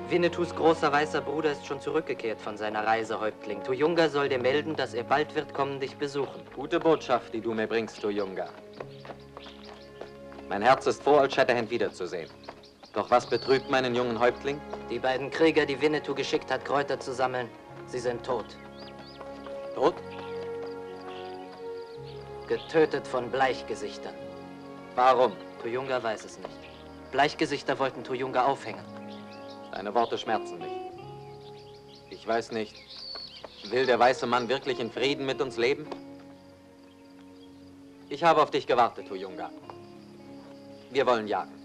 Winnetous großer weißer Bruder ist schon zurückgekehrt von seiner Reise, Häuptling. Tuyunga soll dir melden, dass er bald wird kommen, dich besuchen. Gute Botschaft, die du mir bringst, Tuyunga. Mein Herz ist froh, Old Shatterhand wiederzusehen. Doch was betrübt meinen jungen Häuptling? Die beiden Krieger, die Winnetou geschickt hat, Kräuter zu sammeln, sie sind tot. Tot? Getötet von Bleichgesichtern. Warum? Tuyunga weiß es nicht. Bleichgesichter wollten Tuyunga aufhängen. Deine Worte schmerzen mich. Ich weiß nicht, will der weiße Mann wirklich in Frieden mit uns leben? Ich habe auf dich gewartet, Tuyunga. Wir wollen jagen.